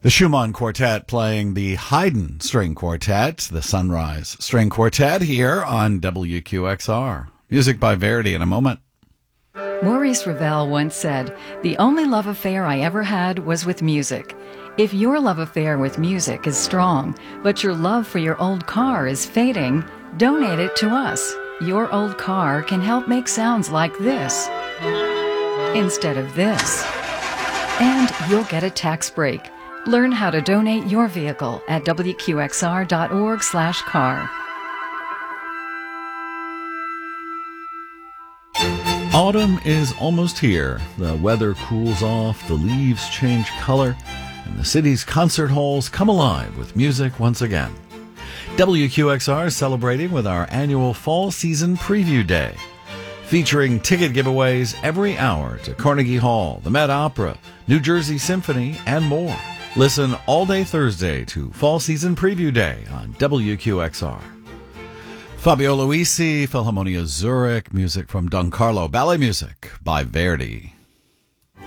The Schumann Quartet playing the Haydn String Quartet, the Sunrise String Quartet here on WQXR. Music by Verdi in a moment. Maurice Ravel once said, "The only love affair I ever had was with music." If your love affair with music is strong, but your love for your old car is fading, donate it to us. Your old car can help make sounds like this instead of this. And you'll get a tax break. Learn how to donate your vehicle at wqxr.org/car. Autumn is almost here. The weather cools off, the leaves change color, and the city's concert halls come alive with music once again. WQXR is celebrating with our annual Fall Season Preview Day, featuring ticket giveaways every hour to Carnegie Hall, the Met Opera, New Jersey Symphony, and more. Listen all day Thursday to Fall Season Preview Day on WQXR. Fabio Luisi, Philharmonia Zurich, music from Don Carlo, ballet music by Verdi.